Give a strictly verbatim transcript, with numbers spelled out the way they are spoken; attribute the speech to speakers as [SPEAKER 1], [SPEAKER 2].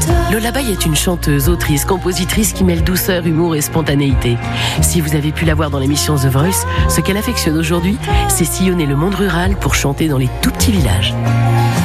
[SPEAKER 1] Lola Bay est une chanteuse, autrice, compositrice qui mêle douceur, humour et spontanéité. Si vous avez pu la voir dans l'émission The Voice, ce qu'elle affectionne aujourd'hui, c'est sillonner le monde rural pour chanter dans les tout petits villages.